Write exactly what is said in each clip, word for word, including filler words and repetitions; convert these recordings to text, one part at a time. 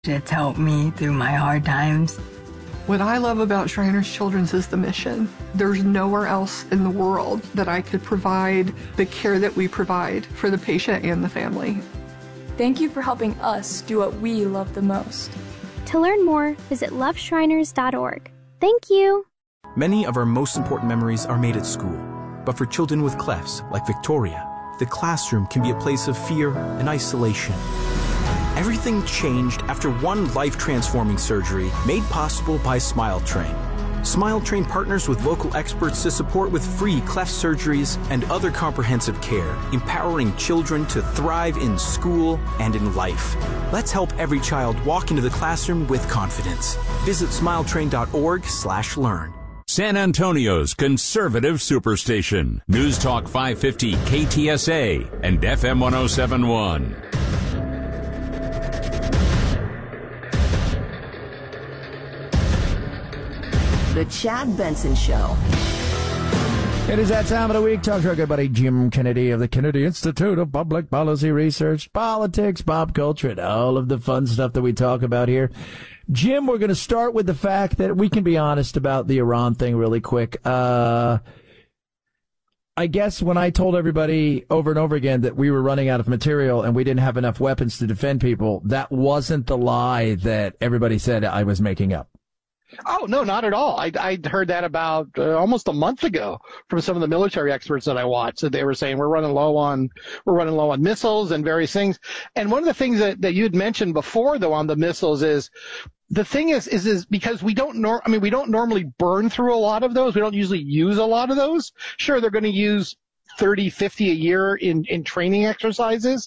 It's helped me through my hard times. What I love about Shriners Children's is the mission. There's nowhere else in the world that I could provide the care that we provide for the patient and the family. Thank you for helping us do what we love the most. To learn more, visit love shriners dot org. Thank you. Many of our most important memories are made at school. But for children with clefts, like Victoria, the classroom can be a place of fear and isolation. Everything changed after one life-transforming surgery made possible by SmileTrain. SmileTrain partners with local experts to support with free cleft surgeries and other comprehensive care, empowering children to thrive in school and in life. Let's help every child walk into the classroom with confidence. Visit smiletrain dot org slash learn. San Antonio's conservative superstation. News Talk five fifty K T S A and F M one oh seven point one. The Chad Benson Show. It is that time of the week. Talk to our good buddy Jim Kennedy of the Kennedy Institute of Public Policy Research, politics, pop culture, and all of the fun stuff that we talk about here. Jim, we're going to start with the fact that we can be honest about the Iran thing really quick. Uh, I guess when I told everybody over and over again that we were running out of material and we didn't have enough weapons to defend people, that wasn't the lie that everybody said I was making up. Oh, no, not at all. I I heard that about uh, almost a month ago from some of the military experts that I watched. That they were saying we're running low on we're running low on missiles and various things. And one of the things that, that you had mentioned before, though, on the missiles is the thing is is is because we don't nor I mean we don't normally burn through a lot of those. We don't usually use a lot of those. Sure, they're going to use thirty, fifty a year in in training exercises,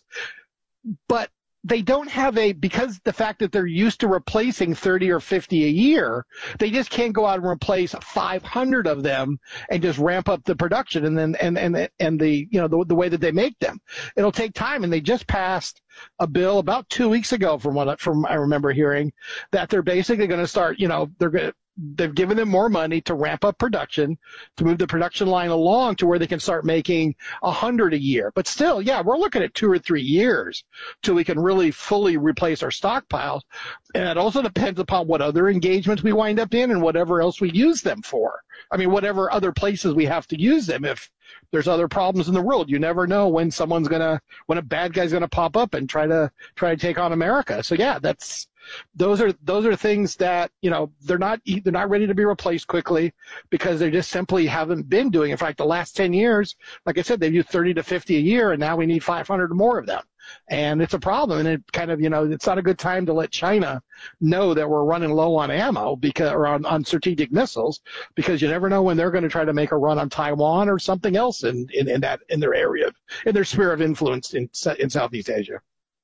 but they don't have a, because the fact that they're used to replacing thirty or fifty a year, they just can't go out and replace five hundred of them and just ramp up the production and then, and, and, and the, you know, the, the way that they make them. It'll take time. And they just passed a bill about two weeks ago from what, from I remember hearing that they're basically going to start, you know, they're going to, they've given them more money to ramp up production, to move the production line along to where they can start making a hundred a year. But still, yeah, we're looking at two or three years till we can really fully replace our stockpiles. And it also depends upon what other engagements we wind up in and whatever else we use them for. I mean, whatever other places we have to use them. If there's other problems in the world, you never know when someone's gonna, when a bad guy's gonna pop up and try to try to take on America. So yeah, that's. Those are those are things that, you know, they're not they're not ready to be replaced quickly because they just simply haven't been doing. In fact, the last ten years, like I said, they've used thirty to fifty a year, and now we need five hundred more of them. And it's a problem, and it kind of, you know, it's not a good time to let China know that we're running low on ammo because or on, on strategic missiles, because you never know when they're going to try to make a run on Taiwan or something else in, in, in that in their area, in their sphere of influence in in Southeast Asia.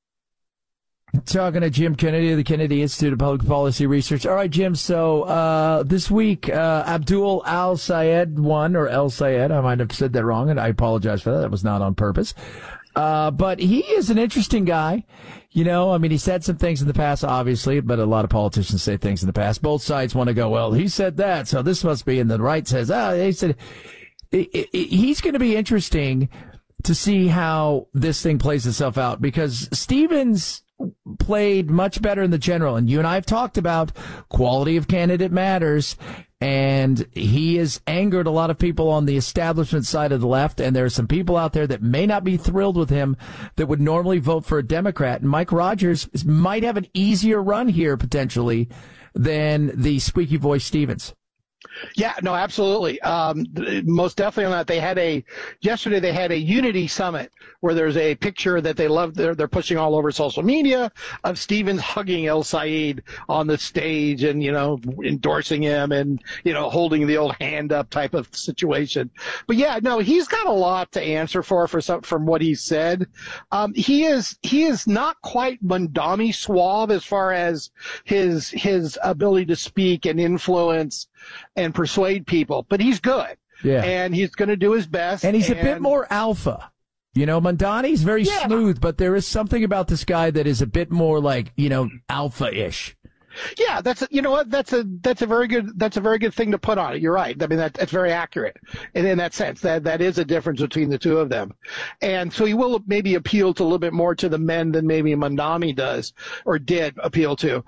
Talking to Jim Kennedy of the Kennedy Institute of Public Policy Research. All right, Jim, so uh, this week, uh, Abdul al-Sayed won, or El-Sayed, I might have said that wrong, and I apologize for that. That was not on purpose. Uh, but he is an interesting guy. You know, I mean, he said some things in the past, obviously, but a lot of politicians say things in the past. Both sides want to go, well, he said that, so this must be, and the right says, ah, he said, it, it, it, he's going to be interesting to see how this thing plays itself out, because Stevens played much better in the general. And you and I have talked about quality of candidate matters. And he has angered a lot of people on the establishment side of the left. And there are some people out there that may not be thrilled with him that would normally vote for a Democrat. And Mike Rogers might have an easier run here potentially than the squeaky voice Stevens. Yeah, no, absolutely. Um, most definitely on that. They had a, yesterday they had a unity summit where there's a picture that they love, they're, they're pushing all over social media of Stevens hugging El-Sayed on the stage and, you know, endorsing him and, you know, holding the old hand up type of situation. But yeah, no, he's got a lot to answer for, for some, from what he said. Um, he is, he is not quite Mondami suave as far as his, his ability to speak and influence and persuade people, but he's good. Yeah. And he's going to do his best. And he's and, a bit more alpha. You know, Mondani's very yeah. smooth, but there is something about this guy that is a bit more like, you know, alpha-ish. Yeah, that's a, you know what, that's a that's a very good that's a very good thing to put on it. You're right. I mean, that, that's very accurate, and in that sense, that that is a difference between the two of them. And so he will maybe appeal to a little bit more to the men than maybe Mondami does or did appeal to.